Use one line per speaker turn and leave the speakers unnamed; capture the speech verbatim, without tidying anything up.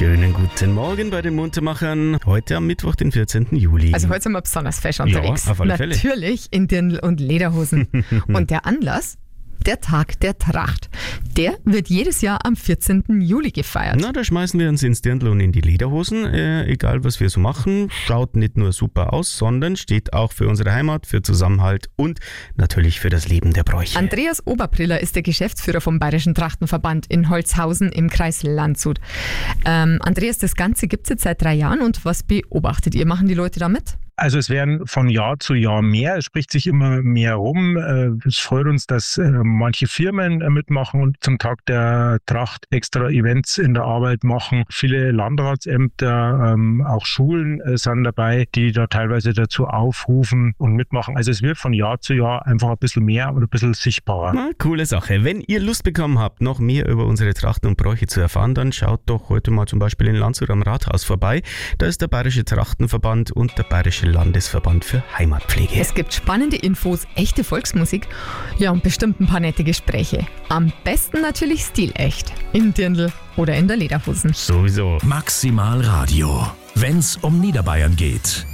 Schönen guten Morgen bei den Muntermachern. Heute am Mittwoch, den vierzehnten Juli.
Also heute sind wir besonders fesch unterwegs.
Ja, auf alle Fälle.
Natürlich in Dirndl und Lederhosen. Und der Anlass? Der Tag der Tracht. Der wird jedes Jahr am vierzehnten Juli gefeiert.
Na, da schmeißen wir uns ins Dirndl und in die Lederhosen. Äh, egal, was wir so machen. Schaut nicht nur super aus, sondern steht auch für unsere Heimat, für Zusammenhalt und natürlich für das Leben der Bräuche.
Andreas Oberbriller ist der Geschäftsführer vom Bayerischen Trachtenverband in Holzhausen im Kreis Landshut. Ähm, Andreas, das Ganze gibt es jetzt seit drei Jahren und was beobachtet ihr? Machen die Leute da mit?
Also es werden von Jahr zu Jahr mehr, es spricht sich immer mehr rum. Es freut uns, dass manche Firmen mitmachen und zum Tag der Tracht extra Events in der Arbeit machen. Viele Landratsämter, auch Schulen sind dabei, die da teilweise dazu aufrufen und mitmachen. Also es wird von Jahr zu Jahr einfach ein bisschen mehr und ein bisschen sichtbarer.
Na, coole Sache. Wenn ihr Lust bekommen habt, noch mehr über unsere Trachten und Bräuche zu erfahren, dann schaut doch heute mal zum Beispiel in Landshut am Rathaus vorbei. Da ist der Bayerische Trachtenverband und der Bayerische Landesverband für Heimatpflege.
Es gibt spannende Infos, echte Volksmusik, ja und bestimmt ein paar nette Gespräche. Am besten natürlich stilecht, in Dirndl oder in der Lederhosen.
Sowieso.
Maximal Radio, wenn's um Niederbayern geht.